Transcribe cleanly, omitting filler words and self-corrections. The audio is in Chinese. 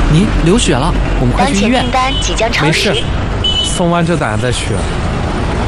你流血了，我们快去医院。 当前订单即将超时。 没事，送完这单再去。